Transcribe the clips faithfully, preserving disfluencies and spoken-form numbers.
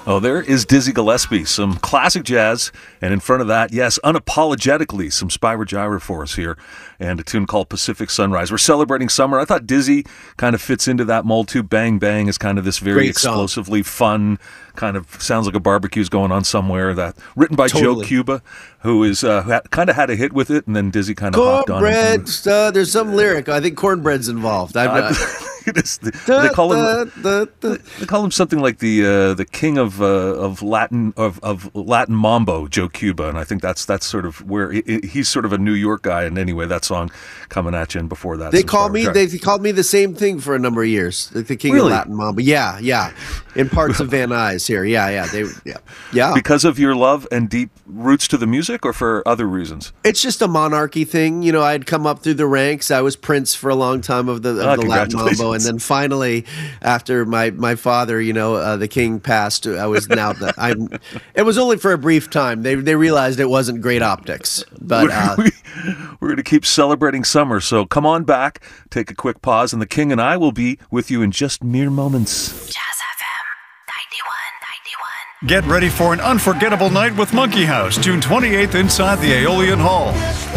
Oh, there is Dizzy Gillespie, some classic jazz, and in front of that, yes, unapologetically, some Spyro Gyra for us here, and a tune called Pacific Sunrise. We're celebrating summer. I thought Dizzy kind of fits into that mold too. Bang Bang is kind of this very Great explosively fun, kind of sounds like a barbecue's going on somewhere. That written by Totally. Joe Cuba, who is uh, who had, kind of had a hit with it, and then Dizzy kind of hopped on. Cornbread. Uh, there's some lyric. I think cornbread's involved. I'm, uh, It is the, they call him da, da, da. they call him something like the uh, the king of uh, of Latin of, of Latin mambo, Joe Cuba, and I think that's that's sort of where he, he's sort of a New York guy. And anyway, that song coming at you, and before that, They some call Spyro me. Gyra. They called me the same thing for a number of years. Like the king Really? of Latin Mambo. Yeah, yeah. In parts of Van Nuys here. Yeah, yeah. They, yeah, yeah. because of your love and deep roots to the music, or for other reasons. It's just a monarchy thing. You know, I'd come up through the ranks. I was Prince for a long time of the, of Ah, the Latin congratulations. Mambo. And then finally, after my, my father, you know, uh, the king passed, I was now, the, I'm, it was only for a brief time. They, they realized it wasn't great optics. But uh, we, we're going to keep celebrating summer, so come on back, take a quick pause, and the King and I will be with you in just mere moments. Jazz F M ninety-one ninety-one. Get ready for an unforgettable night with Monkey House, June twenty-eighth inside the Aeolian Hall.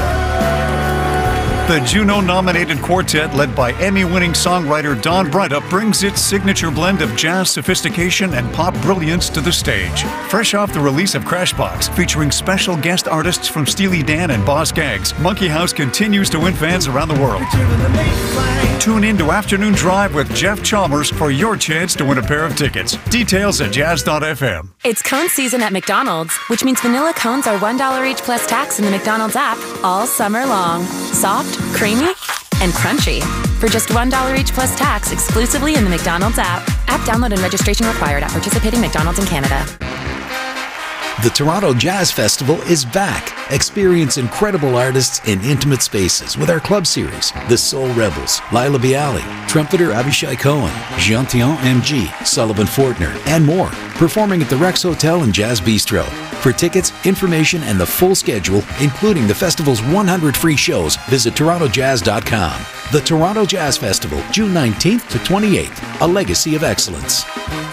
The Juno-nominated quartet, led by Emmy-winning songwriter Don Brydup, brings its signature blend of jazz sophistication and pop brilliance to the stage. Fresh off the release of Crashbox, featuring special guest artists from Steely Dan and Boss Gags, Monkey House continues to win fans around the world. Tune in to Afternoon Drive with Jeff Chalmers for your chance to win a pair of tickets. Details at jazz dot f m. It's cone season at McDonald's, which means vanilla cones are one dollar each plus tax in the McDonald's app all summer long. Soft, creamy, and crunchy. For just one dollar each plus tax exclusively in the McDonald's app. App download and registration required at participating McDonald's in Canada. The Toronto Jazz Festival is back. Experience incredible artists in intimate spaces with our club series, The Soul Rebels, Lila Bialy, trumpeter Abishai Cohen, Jean-Théon M G, Sullivan Fortner, and more, performing at the Rex Hotel and Jazz Bistro. For tickets, information, and the full schedule, including the festival's one hundred free shows, visit toronto jazz dot com. The Toronto Jazz Festival, June nineteenth to twenty-eighth, a legacy of excellence.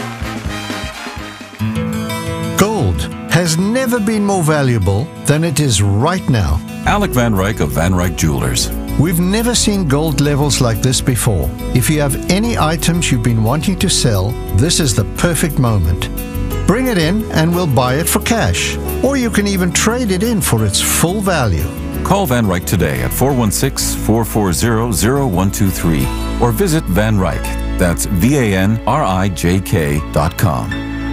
Gold has never been more valuable than it is right now. Alec Van Ryk of Van Ryk Jewelers. We've never seen gold levels like this before. If you have any items you've been wanting to sell, this is the perfect moment. Bring it in and we'll buy it for cash. Or you can even trade it in for its full value. Call Van Ryk today at four one six, four four zero, zero one two three or visit Van Ryk. That's V A N R I J K dot com.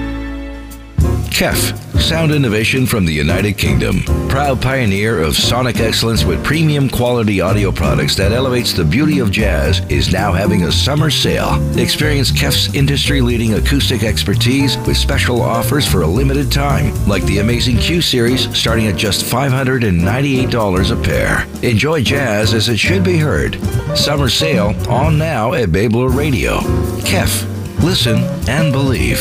K E F, sound innovation from the United Kingdom. Proud pioneer of sonic excellence with premium quality audio products that elevates the beauty of jazz, is now having a summer sale. Experience K E F's industry-leading acoustic expertise with special offers for a limited time, like the amazing Q Series starting at just five hundred ninety-eight dollars a pair. Enjoy jazz as it should be heard. Summer sale on now at Babler Radio. K E F, listen and believe.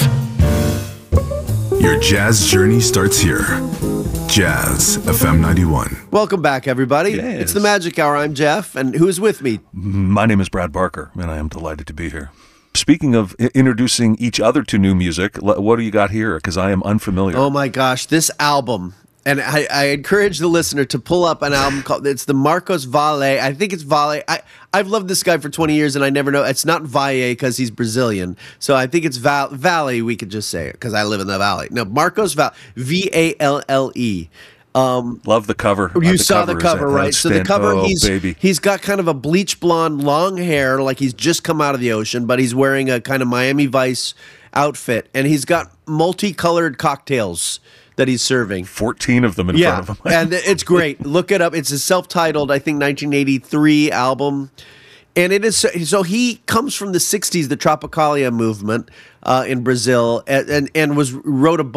Your jazz journey starts here. Jazz F M ninety-one. Welcome back, everybody. Yes. It's the Magic Hour. I'm Jeff, and who is with me? My name is Brad Barker, and I am delighted to be here. Speaking of I- introducing each other to new music, l- what do you got here? Because I am unfamiliar. Oh my gosh, this album. And I, I encourage the listener to pull up an album called, it's the Marcos Valle. I think it's Valle. I, I've loved this guy for twenty years and I never know. It's not Valle because he's Brazilian. So I think it's Val, Valley, we could just say it because I live in the Valley. No, Marcos Valle, V A L L E. Um, Love the cover. You the saw cover the is cover, right? So the outstanding. cover, oh, he's baby. he's got kind of a bleach blonde, long hair, like he's just come out of the ocean, but he's wearing a kind of Miami Vice outfit, and he's got multicolored cocktails that he's serving. fourteen of them in Yeah, front of him. and it's great. Look it up. It's a self-titled, I think, nineteen eighty-three album. And it is so he comes from the sixties, the Tropicalia movement uh, in Brazil, and, and and was wrote a